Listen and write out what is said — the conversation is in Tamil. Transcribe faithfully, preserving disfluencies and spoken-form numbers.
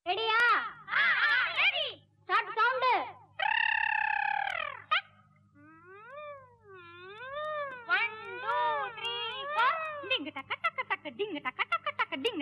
ரெடியா? Start sound. One two three four. டிங் டக்க டக்க டக்க டிங் டக்க டக்க டக்க டிங்